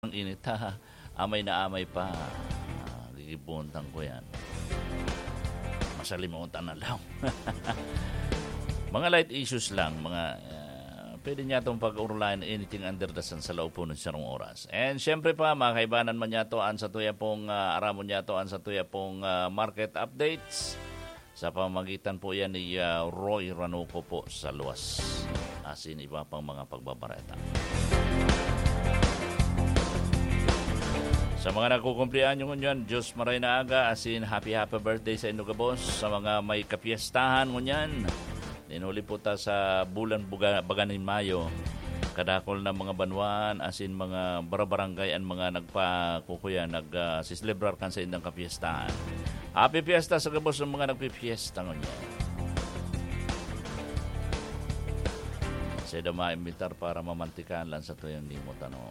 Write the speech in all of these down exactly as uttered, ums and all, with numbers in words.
Ang init ha. Amay na amay pa. Ah, Gigibuntang ko yan. Masalimutan na lang. Mga light issues lang. Mga uh, pwede niya itong pag-urulayan anything under the sun sa loob po ng sarong oras. And syempre pa, mga kaibanan man niya to an sa tuya pong uh, aramon niya to an sa tuya pong uh, market updates. Sa pamagitan po yan ni uh, Roy Ranuco po sa luwas. Asin iba pang mga pagbabareta. Sa mga nagkukumplihan nyo ngunyan, Diyos maray na aga, asin happy happy birthday sa inyo kabos. Sa mga may kapiestahan ngunyan, dinuli po ta sa bulan buga, baganin Mayo. Kadakol na mga banwan, asin mga barabarangay ang mga nagpakukuya, nag-sislebrar uh, kan sa indang kapiestahan. Happy fiesta sa kabos ng mga nagpipiesta ngunyan. Sa dama imbitar para mamantikan lang sa tuyang limot, ano.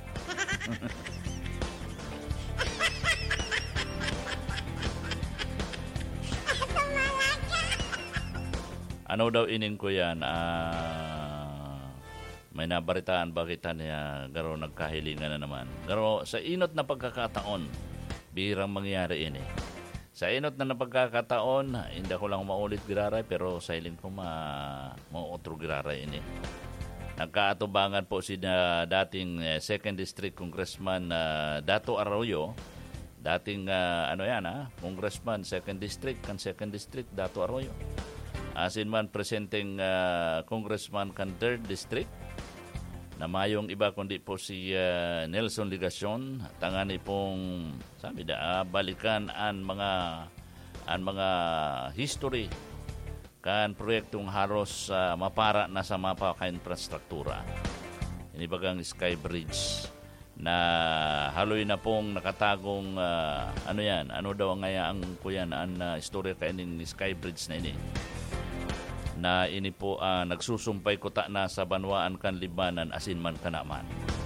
Ano daw inin ko yan? Uh, may nabaritaan bakit niya garo nagkahilingan na naman. Garo sa inot na pagkakataon, birang mangyari ini. Sa inot na napagkakataon, hindi ko lang maulit giraray pero sa ilin ko ma mautro giraray ini. Nagkaatubangan po si uh, dating uh, second District Congressman uh, Dato Arroyo. Dating uh, ano yan ha? Congressman second District kan second District Dato Arroyo. Asin man presenting uh, Congressman kan third District na mayong iba kundi po si uh, Nelson Ligacion. Tangani pong sabi da uh, balikan an mga an mga history kan proyektong halos uh, mapara na sa mapa ka infrastruktura. Ini bagang Sky Bridge na haloy na pong nakatagong uh, ano yan, ano daw ngaya ang kuyan an uh, istorya kainin Sky Bridge na ini. Na ini po uh, nagsusumpay kuta na sa banwaan kan Libanan asin man kanaman.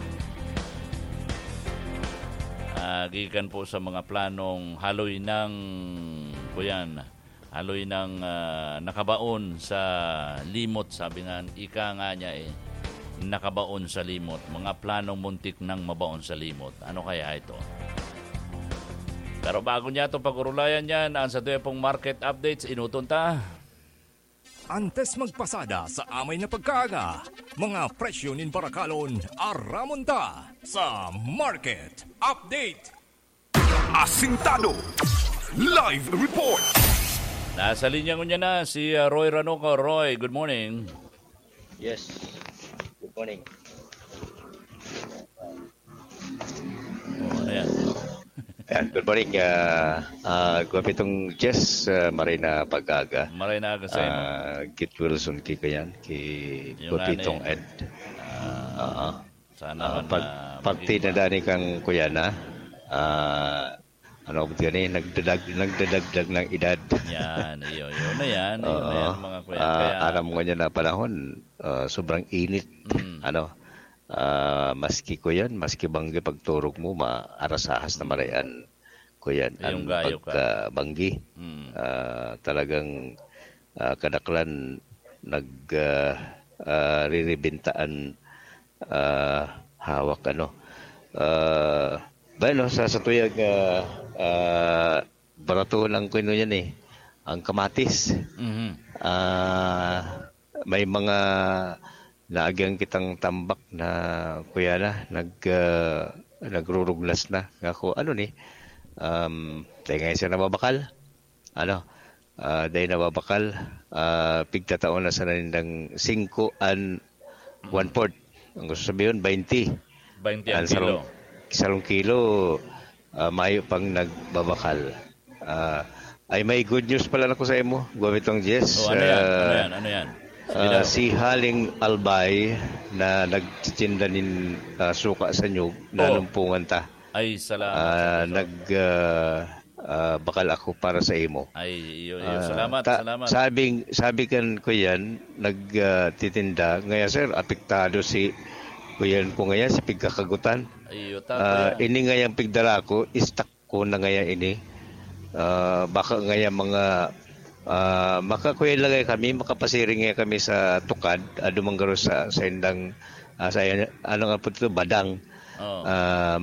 Uh, gikan po sa mga planong haloy ng kuyan, haloy ng uh, nakabaon sa limot, sabi nga ika nga niya eh, nakabaon sa limot, mga planong muntik nang mabaon sa limot. Ano kaya ito? Pero bago niya ito pag-urulayan yan, ang sa tuya pong market updates, inuton ta. Antes magpasada sa amay na pagkaaga, mga presyo nin Barakalon, aramonta sa Market Update. Asintado Live Report. Nasa linya ko niya na si uh, Roy Ranuco. Roy, good morning. Yes, good morning. Oh, ayan. Ayan, good morning. Uh, uh, Guwapi itong Jess, uh, Marina Pag-aga. Marina Aga sa imo. Uh, Kit Wilson, ki kayan, ki Guwapi itong Ed. Uh, uh, sana uh, pag, uh, pag tinadani kang kuyana, uh, ano ba yan eh, nagdadag, nagdadagdag ng edad. Yan, iyo, iyo na yan. Iyo uh, na yan, mga kuya. Uh, Kaya, alam mo nga na panahon, uh, sobrang init. Mm. Ano? Uh, maski ko yan, maski banggi pagturog mo, maarasahas na marayan ko yan. Ang pagkabanggi, mm. uh, talagang uh, kadaklan nag uh, uh, riribintaan uh, hawak ano. Uh, bueno, sa satuyag uh, uh, barato lang ko yan eh, ang kamatis. Mm-hmm. Uh, may mga naagyang kitang tambak na kuya na nag uh, nagruruglas na ako ano ni um dahil ngayon siya nababakal ano uh, dahil nababakal uh, pigtataon na sa nanindang cinco and one fourth ang gusto sabihin twenty twenty ang kilo isang kilo uh, mayo pang nagbabakal uh, ay may good news pala na ko sa imo gamit tong Jess. Oh, ano yan? Uh, ano yan? Ano yan? Uh, si Haling Albay na nagtitinda nin uh, suka sa nyug na oh. lumpungan ta. Ay, salamat. Uh, nag uh, uh, bakal ako para sa imo. Ay, iyo, iyo. Salamat, uh, ta- salamat. Sabing, sabi kan ko yan, nagtitinda. Uh, ngayon, sir, apektado si kuyan ko ngayon, si pigkakagutan. Ay, iyo, uh, ini ngayon pigdala ko, istak ko na ngayon ini. Uh, baka ngayon mga Uh, makakuya lagay kami, makapasiring kami sa tukad, uh, dumanggaro sa, sa indang, uh, sa ano nga po ito, badang. Oh. Uh,